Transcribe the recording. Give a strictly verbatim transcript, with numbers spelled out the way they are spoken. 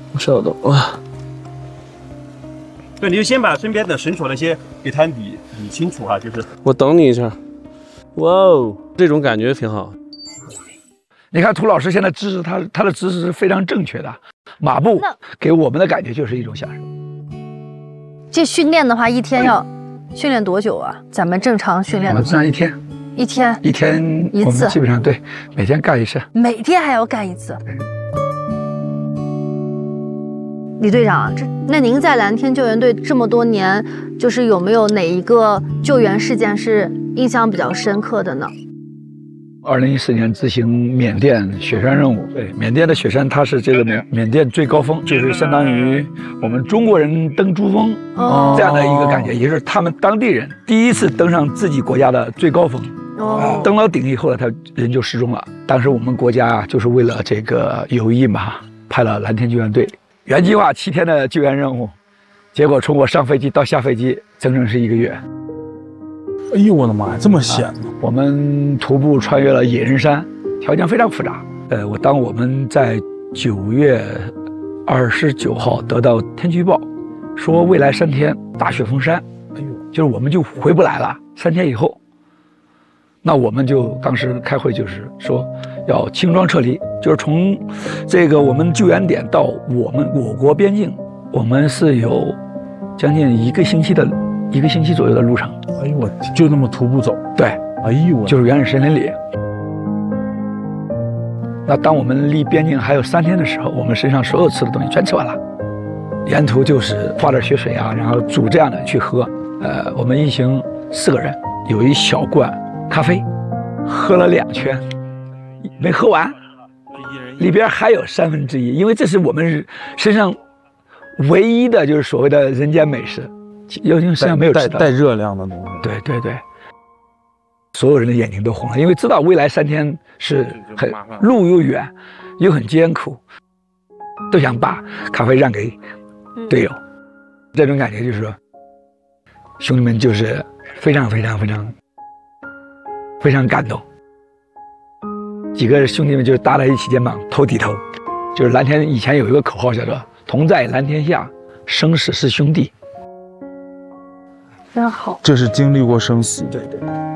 稍等啊。 对，你就先把身边的绳索那些给它理理清楚哈，就是。 我等你一下。哇哦，这种感觉挺好。 你看涂老师现在姿势，他他的姿势是非常正确的，马步给我们的感觉就是一种享受。 这训练的话，一天要训练多久啊？咱们正常训练的我们正常一天。 一天。 一天一次。 我们基本上对，每天干一次。 每天还要干一次。李队长，这那您在蓝天救援队这么多年，就是有没有哪一个救援事件是印象比较深刻的呢？ 二零一四年执行缅甸雪山任务，对，缅甸的雪山它是这个缅缅甸最高峰，就是相当于我们中国人登珠峰哦这样的一个感觉，也是他们当地人第一次登上自己国家的最高峰。哦，登到顶以后呢，他人就失踪了。当时我们国家啊，就是为了这个友谊嘛，派了蓝天救援队。原计划七天的救援任务，结果从我上飞机到下飞机，整整是一个月。 哎呦我的妈呀，这么险呢、啊！ 我们徒步穿越了野人山，条件非常复杂。呃，我当我们在九月二十九号得到天气预报，说未来三天大雪封山，哎呦，就是我们就回不来了。三天以后，那我们就当时开会就是说要轻装撤离，就是从这个我们救援点到我们我国边境，我们是有将近一个星期的一个星期左右的路程。 哎呦我就那么徒步走？对， 哎呦，就是原始森林里。那当我们离边境还有三天的时候，我们身上所有吃的东西全吃完了，沿途就是花点雪水啊，然后煮这样的去喝。呃，我们一行四个人，有一小罐咖啡，喝了两圈，没喝完，里边还有三分之一，因为这是我们身上唯一的就是所谓的人间美食。因为身上没有吃到带带热量的东西， 对对对，所有人的眼睛都红了，因为知道未来三天是很路又远又很艰苦，都想把咖啡让给队友。这种感觉就是说，兄弟们就是非常非常非常非常感动。几个兄弟们就是搭在一起，肩膀头抵头，就是蓝天以前有一个口号叫做“同在蓝天下，生死是兄弟”。 非常好， 这是经历过生死。 对对。